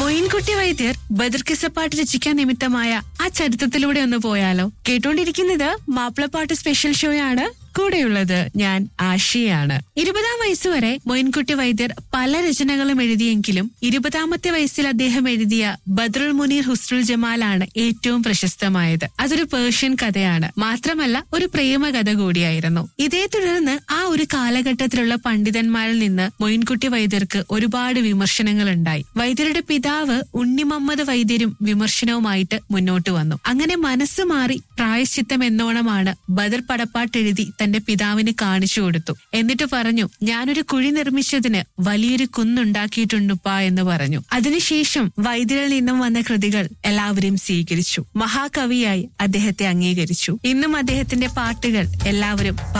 മൊയിൻകുട്ടി വൈദ്യർ ബദർക്കിസപ്പാട്ട് രചിക്കാൻ നിമിത്തമായ ആ ചരിത്രത്തിലൂടെ ഒന്ന് പോയാലോ? കേട്ടോണ്ടിരിക്കുന്നത് മാപ്പിളപ്പാട്ട് സ്പെഷ്യൽ ഷോയാണ്. കൂടെയുള്ളത് ഞാൻ ആഷിയാണ്. 20-ാം വയസ്സുവരെ മൊയിൻകുട്ടി വൈദ്യർ പല രചനകളും എഴുതിയെങ്കിലും 20-ാമത്തെ വയസ്സിൽ അദ്ദേഹം എഴുതിയ ബദ്രുൽ മുനീർ ഹുസ്നുൽ ജമാലാണ് ഏറ്റവും പ്രശസ്തമായത്. അതൊരു പേർഷ്യൻ കഥയാണ്. മാത്രമല്ല ഒരു പ്രേമകഥ കൂടിയായിരുന്നു. ഇതേ തുടർന്ന് ആ ഒരു കാലഘട്ടത്തിലുള്ള പണ്ഡിതന്മാരിൽ നിന്ന് മൊയിൻകുട്ടി വൈദ്യർക്ക് ഒരുപാട് വിമർശനങ്ങൾ ഉണ്ടായി. വൈദ്യരുടെ പിതാവ് ഉണ്ണി മുഹമ്മദ് വൈദ്യരും വിമർശനവുമായിട്ട് മുന്നോട്ട് വന്നു. അങ്ങനെ മനസ്സ് മാറി പ്രായശ്ചിത്തം എന്നോണമാണ് ബദർ പടപ്പാട്ട് എഴുതി തന്റെ പിതാവിന് കാണിച്ചു കൊടുത്തു. എന്നിട്ട് പറഞ്ഞു, ഞാനൊരു കുഴി നിർമ്മിച്ചതിന് വലിയൊരു കുന്നുണ്ടാക്കിയിട്ടുണ്ടുപ്പാ എന്ന് പറഞ്ഞു. അതിനുശേഷം വൈദ്യരിൽ നിന്നും വന്ന കൃതികൾ എല്ലാവരും സ്വീകരിച്ചു. മഹാകവിയായി അദ്ദേഹത്തെ അംഗീകരിച്ചു. ഇന്നും അദ്ദേഹത്തിന്റെ പാട്ടുകൾ എല്ലാവരും